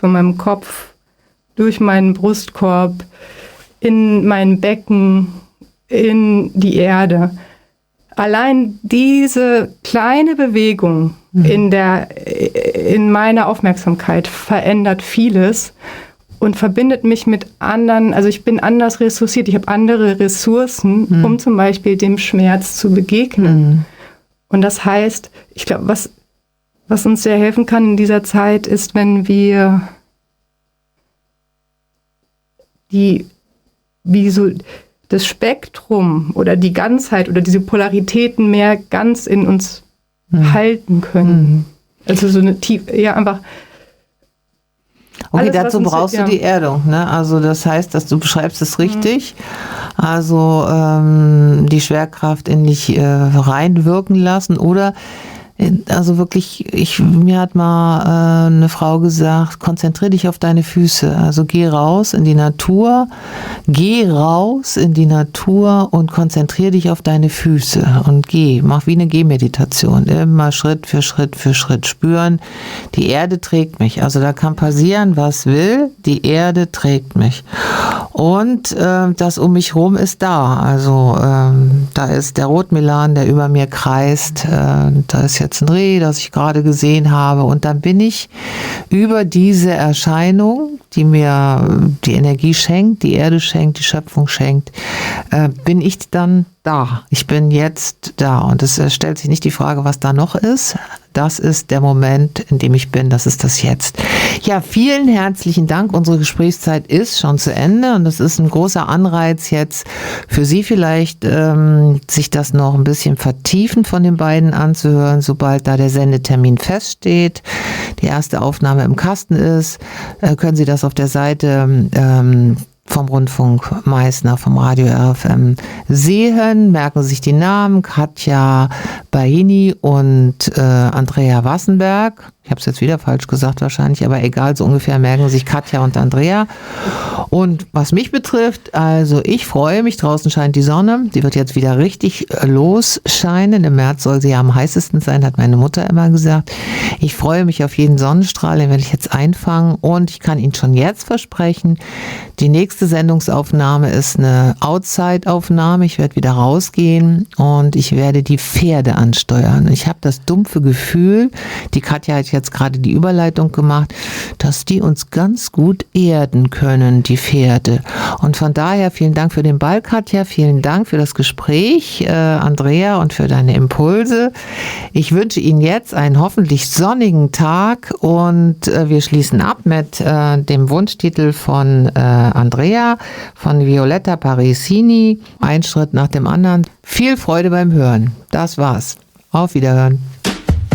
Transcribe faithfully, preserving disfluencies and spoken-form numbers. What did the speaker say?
von meinem Kopf durch meinen Brustkorb in mein Becken, in die Erde. Allein diese kleine Bewegung mhm. in der, in meiner Aufmerksamkeit verändert vieles und verbindet mich mit anderen, also ich bin anders ressourciert, ich habe andere Ressourcen, mhm. um zum Beispiel dem Schmerz zu begegnen. Mhm. Und das heißt, ich glaube, was, was uns sehr helfen kann in dieser Zeit, ist, wenn wir die, wie so das Spektrum oder die Ganzheit oder diese Polaritäten mehr ganz in uns mhm. halten können. Mhm. Also so eine tiefe, ja, einfach. Okay, alles, dazu brauchst du die Erdung, ne? Also das heißt, dass du beschreibst es richtig. Mhm. Also ähm, die Schwerkraft in dich äh, reinwirken lassen oder also wirklich, ich, mir hat mal äh, eine Frau gesagt, konzentriere dich auf deine Füße. Also geh raus in die Natur, geh raus in die Natur und konzentriere dich auf deine Füße und geh, mach wie eine Gehmeditation. Immer Schritt für Schritt für Schritt spüren. Die Erde trägt mich. Also da kann passieren, was will. Die Erde trägt mich. Und äh, das um mich rum ist da. Also ähm, da ist der Rotmilan, der über mir kreist. Äh, da ist jetzt ein Reh, das ich gerade gesehen habe. Und dann bin ich über diese Erscheinung, die mir die Energie schenkt, die Erde schenkt, die Schöpfung schenkt, äh, bin ich dann da. Ich bin jetzt da. Und es stellt sich nicht die Frage, was da noch ist. Das ist der Moment, in dem ich bin. Das ist das Jetzt. Ja, vielen herzlichen Dank. Unsere Gesprächszeit ist schon zu Ende. Und es ist ein großer Anreiz jetzt für Sie vielleicht, ähm, sich das noch ein bisschen vertiefen von den beiden anzuhören, sobald da der Sendetermin feststeht, die erste Aufnahme im Kasten ist, äh, können Sie das auf der Seite ähm, vom Rundfunk Meißner, vom Radio R F M sehen. Merken Sie sich die Namen: Katja Bahini und äh, Andrea Wassenberg. Ich habe es jetzt wieder falsch gesagt wahrscheinlich, aber egal, so ungefähr merken sich Katja und Andrea. Und was mich betrifft, also ich freue mich, draußen scheint die Sonne. Sie wird jetzt wieder richtig losscheinen. Im März soll sie ja am heißesten sein, hat meine Mutter immer gesagt. Ich freue mich auf jeden Sonnenstrahl, den werde ich jetzt einfangen. Und ich kann Ihnen schon jetzt versprechen, die nächste Sendungsaufnahme ist eine Outside-Aufnahme. Ich werde wieder rausgehen und ich werde die Pferde ansteuern. Ich habe das dumpfe Gefühl, die Katja hat jetzt gerade die Überleitung gemacht, dass die uns ganz gut erden können, die Pferde. Und von daher vielen Dank für den Ball, Katja, vielen Dank für das Gespräch, äh, Andrea, und für deine Impulse. Ich wünsche Ihnen jetzt einen hoffentlich sonnigen Tag und äh, wir schließen ab mit äh, dem Wunschtitel von äh, Andrea, von Violetta Parisini, ein Schritt nach dem anderen. Viel Freude beim Hören. Das war's. Auf Wiederhören.